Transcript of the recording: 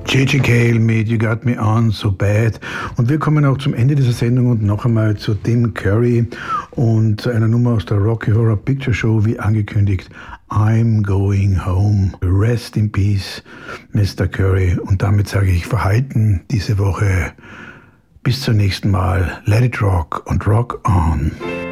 J.J. Cale mit You Got Me On So Bad. Und wir kommen auch zum Ende dieser Sendung und noch einmal zu Tim Curry und einer Nummer aus der Rocky Horror Picture Show, wie angekündigt, I'm Going Home. Rest in Peace, Mr. Curry. Und damit sage ich verhalten diese Woche. Bis zum nächsten Mal. Let it rock und rock on.